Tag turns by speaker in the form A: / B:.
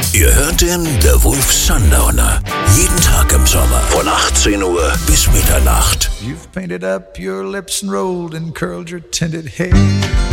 A: Ihr hört den The Wolf Sundowner. Jeden Tag im Sommer von 18 Uhr bis Mitternacht.
B: You've painted up your lips and rolled and curled your tinted hair.